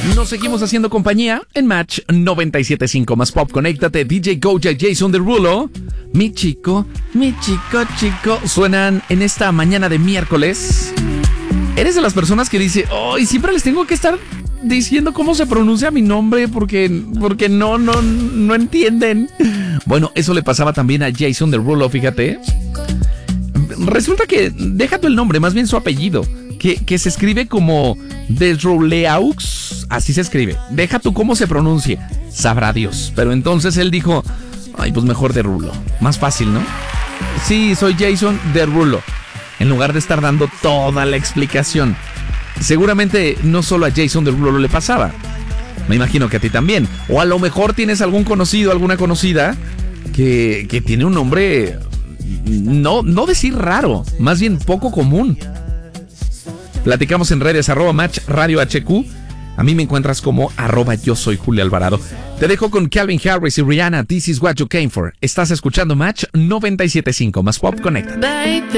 Nos seguimos haciendo compañía en Match 97.5 más Pop. Conéctate, DJ Goja, Jason Derulo. Mi chico, chico. Suenan en esta mañana de miércoles. ¿Eres de las personas que dice, y siempre les tengo que estar diciendo cómo se pronuncia mi nombre porque no entienden? Bueno, eso le pasaba también a Jason Derulo, fíjate. Resulta que, deja tú el nombre, más bien su apellido, que se escribe como Deruleaux, así se escribe. Deja tú cómo se pronuncia, sabrá Dios. Pero entonces él dijo, pues mejor Derulo, más fácil, ¿no? Sí, soy Jason Derulo, en lugar de estar dando toda la explicación. Seguramente no solo a Jason Derulo le pasaba, me imagino que a ti también. O a lo mejor tienes algún conocido, alguna conocida que tiene un nombre, no decir raro, más bien poco común. Platicamos en redes, @Match Radio HQ. A mí me encuentras como @yo soy Julio Alvarado. Te dejo con Calvin Harris y Rihanna, This is what you came for. Estás escuchando Match 97.5 más Pop. Conecta.